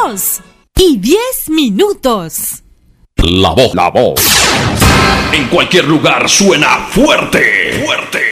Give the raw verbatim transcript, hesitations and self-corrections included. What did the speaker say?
dos y diez minutos. La voz, la voz. En cualquier lugar suena fuerte, fuerte.